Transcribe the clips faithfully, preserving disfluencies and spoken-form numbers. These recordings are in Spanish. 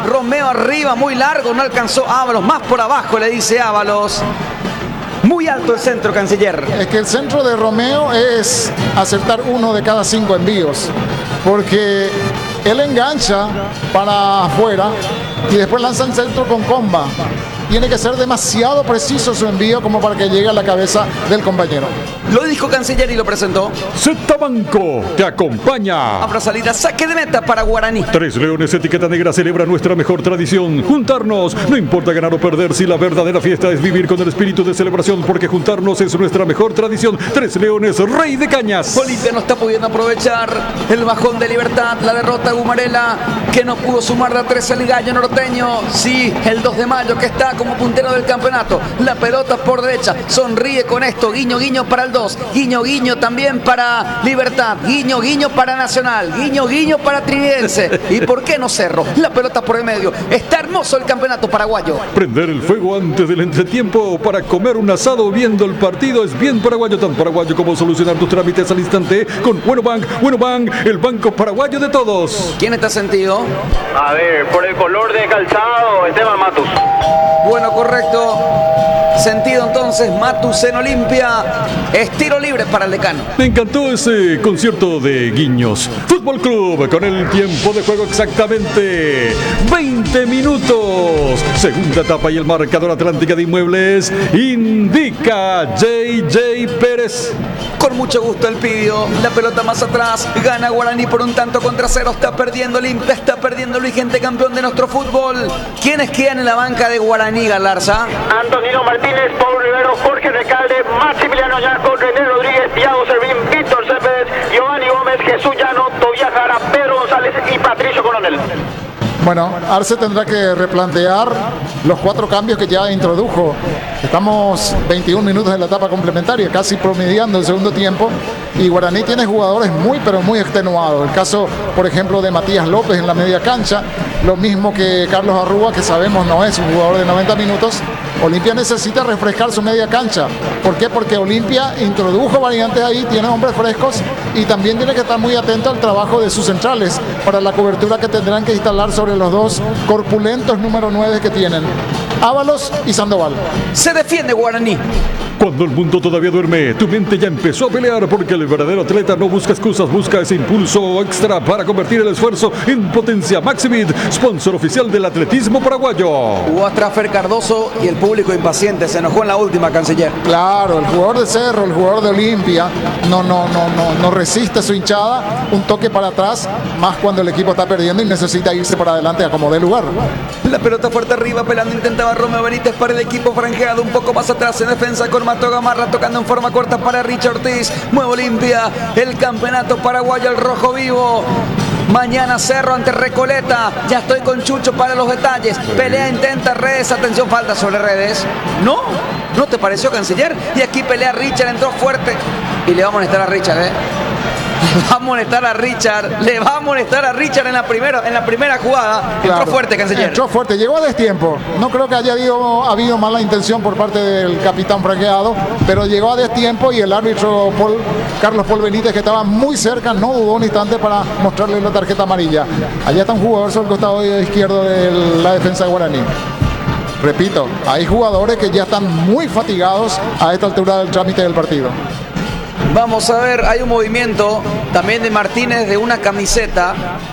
Romeo arriba, muy largo, no alcanzó Ábalos, más por abajo le dice Ábalos. Muy alto el centro, canciller. Es que el centro de Romeo es acertar uno de cada cinco envíos, porque él engancha para afuera y después lanza el centro con comba. Tiene que ser demasiado preciso su envío como para que llegue a la cabeza del compañero. Lo dijo Canciller y lo presentó. Z Banco te acompaña. Abra salida, saque de meta para Guaraní. Tres Leones etiqueta negra celebra nuestra mejor tradición. Juntarnos, no importa ganar o perder, si la verdadera fiesta es vivir con el espíritu de celebración, porque juntarnos es nuestra mejor tradición. Tres Leones, Rey de Cañas. Olimpia no está pudiendo aprovechar el bajón de Libertad, la derrota de Gumarela, que no pudo sumar de a tres al Gallo Norteño. Sí, el dos de mayo que está como puntero del campeonato. La pelota por derecha, sonríe con esto, guiño guiño para el dos, guiño guiño también para Libertad, guiño guiño para Nacional, guiño guiño para Trinidense. ¿Y por qué no Cerro? La pelota por el medio. Está hermoso el campeonato paraguayo. Prender el fuego antes del entretiempo para comer un asado viendo el partido es bien paraguayo, tan paraguayo como solucionar tus trámites al instante con Bueno Bank. Bueno Bank, el banco paraguayo de todos. ¿Quién está sentido? A ver, por el color de calzado, Esteban Matus. Bueno, correcto. Sentido entonces, Matus en Olimpia. Es tiro libre para el decano. Me encantó ese concierto de guiños. Fútbol Club con el tiempo de juego exactamente veinte minutos. Segunda etapa y el marcador Atlántica de Inmuebles indica J J Pérez. Con mucho gusto el pidió. La pelota más atrás. Gana Guaraní por un tanto contra cero. Está perdiendo Olimpia. Está perdiendo el vigente campeón de nuestro fútbol. ¿Quiénes quedan en la banca de Guaraní, Galarza? Antonino Martínez, Pablo Rivero, Jorge Recalde, Maximiliano Yanco, René Rodríguez, Thiago Servín, Víctor Céspedes, Giovanni Gómez, Jesús Llano, Tobias Jara, Pedro González y Patricio Coronel. Bueno, Arce tendrá que replantear los cuatro cambios que ya introdujo. Estamos veintiún minutos en la etapa complementaria, casi promediando el segundo tiempo. Y Guaraní tiene jugadores muy, pero muy extenuados. El caso, por ejemplo, de Matías López en la media cancha. Lo mismo que Carlos Arrúa, que sabemos no es un jugador de noventa minutos. Olimpia necesita refrescar su media cancha. ¿Por qué? Porque Olimpia introdujo variantes ahí, tiene hombres frescos y también tiene que estar muy atento al trabajo de sus centrales para la cobertura que tendrán que instalar sobre los dos corpulentos número nueve que tienen, Ábalos y Sandoval. Se defiende Guaraní. Cuando el mundo todavía duerme, tu mente ya empezó a pelear, porque el verdadero atleta no busca excusas, busca ese impulso extra para convertir el esfuerzo en potencia. Maximid, sponsor oficial del atletismo paraguayo. Jugó atrás Fer Cardoso y el público impaciente se enojó en la última, canciller. Claro, el jugador de Cerro, el jugador de Olimpia no, no, no, no, no resiste su hinchada, un toque para atrás, más cuando el equipo está perdiendo y necesita irse para adelante a como dé lugar. La pelota fuerte arriba, pelando intentaba Romeo Benítez para el equipo franjeado, un poco más atrás en defensa con Mato Gamarra, tocando en forma corta para Richard Ortiz. Mueve Olimpia, el campeonato paraguayo, el rojo vivo. Mañana Cerro ante Recoleta. Ya estoy con Chucho para los detalles. Pelea, intenta redes. Atención, falta sobre redes. ¿No? ¿No te pareció, canciller? Y aquí pelea Richard, entró fuerte. Y le va a molestar a Richard, ¿eh? Le va a molestar a Richard. Le va a molestar a Richard en la primera, en la primera jugada. Claro. Entró fuerte, canciller. Entró fuerte, llegó a destiempo. No creo que haya habido, habido mala intención por parte del capitán franqueado, pero llegó a destiempo y el árbitro Paul, Carlos Paul Benítez, que estaba muy cerca, no dudó un instante para mostrarle la tarjeta amarilla. Allá está un jugador sobre el costado izquierdo de la defensa de Guaraní. Repito, hay jugadores que ya están muy fatigados a esta altura del trámite del partido. Vamos a ver, hay un movimiento también de Martínez de una camiseta.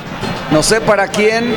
No sé para quién.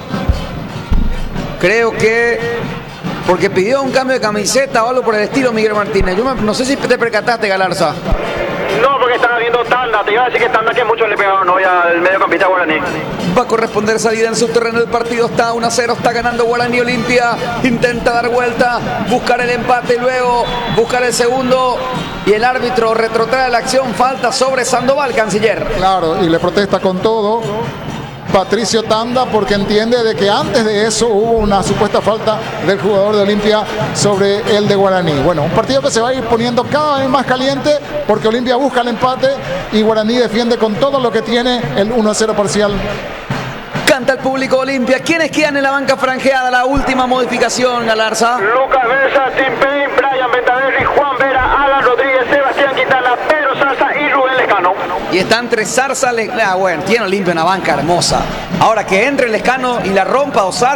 Creo que porque pidió un cambio de camiseta o algo por el estilo, Miguel Martínez. Yo me, no sé si te percataste, Galarza. No, porque están haciendo tanda. Te iba a decir que tanda que muchos le pegaron hoy al mediocampista Guaraní. Va a corresponder salida en su terreno. El partido está uno a cero. Está ganando Guaraní. Olimpia intenta dar vuelta, buscar el empate y luego buscar el segundo. Y el árbitro retrotrae la acción. Falta sobre Sandoval, canciller. Claro, y le protesta con todo Patricio Tanda, porque entiende de que antes de eso hubo una supuesta falta del jugador de Olimpia sobre el de Guaraní. Bueno, un partido que se va a ir poniendo cada vez más caliente porque Olimpia busca el empate y Guaraní defiende con todo lo que tiene el uno a cero parcial. Canta el público Olimpia. ¿Quiénes quedan en la banca franjeada? La última modificación, Galarza. Lucas Versa, Tim Payne, Brian Bentaverri, Juan Vera, Alan Rodríguez, Sebastián Quintana, Pedro Salsa y Rubén Lescano. Y está entre Zarza, Le... ah, bueno, tiene Olimpia una banca hermosa. Ahora que entre Lescano y la rompa o Zarza.